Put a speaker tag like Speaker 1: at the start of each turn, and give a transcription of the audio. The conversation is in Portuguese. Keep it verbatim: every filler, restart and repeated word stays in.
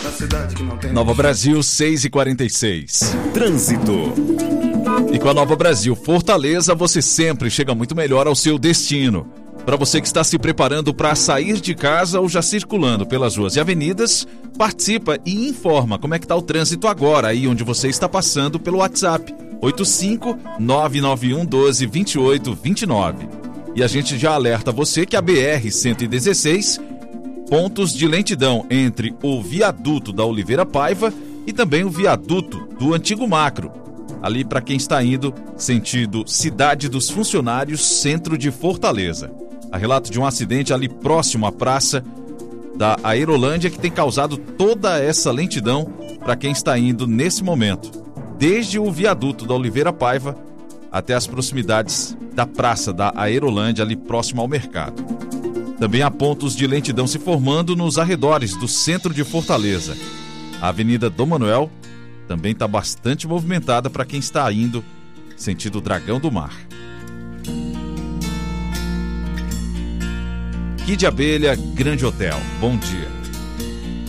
Speaker 1: Na cidade que não tem...
Speaker 2: Nova Brasil, seis e quarenta e seis.
Speaker 3: Trânsito.
Speaker 2: E com a Nova Brasil Fortaleza, você sempre chega muito melhor ao seu destino. Para você que está se preparando para sair de casa ou já circulando pelas ruas e avenidas, participa e informa como é que está o trânsito agora, aí onde você está passando, pelo WhatsApp oito cinco nove nove um um dois dois oito dois nove. E a gente já alerta você que a B R cento e dezesseis, pontos de lentidão entre o viaduto da Oliveira Paiva e também o viaduto do Antigo Macro, ali para quem está indo sentido Cidade dos Funcionários, centro de Fortaleza. A relato de um acidente ali próximo à praça da Aerolândia que tem causado toda essa lentidão para quem está indo nesse momento, desde o viaduto da Oliveira Paiva até as proximidades da praça da Aerolândia, ali próximo ao mercado. Também há pontos de lentidão se formando nos arredores do centro de Fortaleza. A Avenida Dom Manuel também está bastante movimentada para quem está indo sentido Dragão do Mar. Kid Abelha, Grande Hotel. Bom dia.